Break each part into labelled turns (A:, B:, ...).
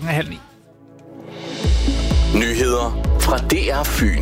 A: 8:30.
B: Nyheder fra DR Fyn.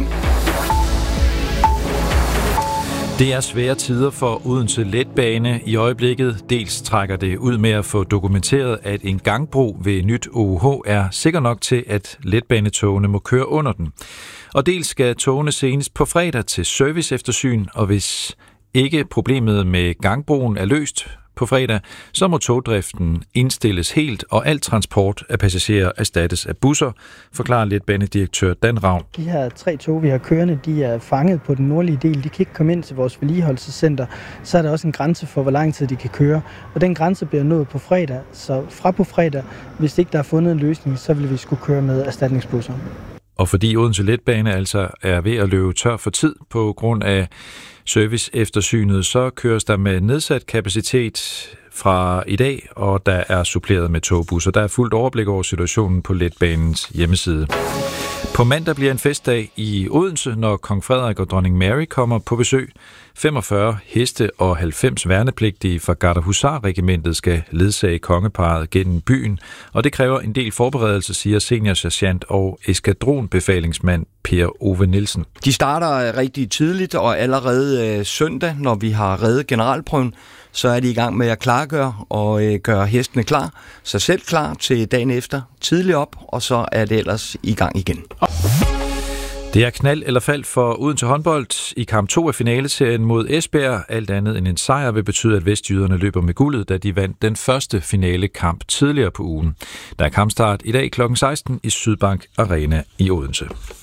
C: Det er svære tider for Odense Letbane i øjeblikket. Dels trækker det ud med at få dokumenteret, at en gangbro ved nyt OUH er sikker nok til, at letbanetogene må køre under den. Og dels skal togene senest på fredag til serviceeftersyn, og hvis ikke problemet med gangbroen er løst på fredag, så må togdriften indstilles helt, og al transport af passagerer erstattes af busser, forklarer letbanedirektør Dan Ravn.
D: De her 3 tog, vi har kørende, de er fanget på den nordlige del. De kan ikke komme ind til vores vedligeholdelsescenter. Så er der også en grænse for, hvor lang tid de kan køre. Og den grænse bliver nået på fredag. Så fra på fredag, hvis ikke der er fundet en løsning, så vil vi skulle køre med erstatningsbusser. Og
C: fordi Odense Letbane altså er ved at løbe tør for tid på grund af serviceeftersynet, så køres der med nedsat kapacitet fra i dag, og der er suppleret med togbusser. Der er fuldt overblik over situationen på letbanens hjemmeside. På mandag bliver en festdag i Odense, når kong Frederik og dronning Mary kommer på besøg. 45 heste og 90 værnepligtige fra Gardehusarregimentet skal ledsage kongeparret gennem byen, og det kræver en del forberedelse, siger seniorsergeant og eskadronbefalingsmand Per Ove Nielsen.
E: De starter rigtig tidligt, og allerede søndag, når vi har reddet generalprøven, så er de i gang med at klargøre og gøre hestene klar, sig selv klar til dagen efter, tidligt op, og så er det ellers i gang igen.
C: Det er knald eller fald for Odense håndbold i kamp 2 af finaleserien mod Esbjerg. Alt andet end en sejr vil betyde, at vestjyderne løber med guldet, da de vandt den første finalekamp tidligere på ugen. Der er kampstart i dag kl. 16 i Sydbank Arena i Odense.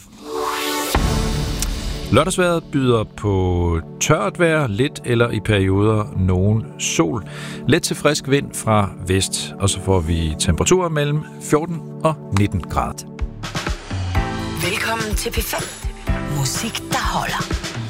C: Lørdagsvejret byder på tørt vejr, lidt eller i perioder nogen sol. Let til frisk vind fra vest, og så får vi temperaturer mellem 14 og 19 grader.
F: Velkommen til P5. Musik, der holder.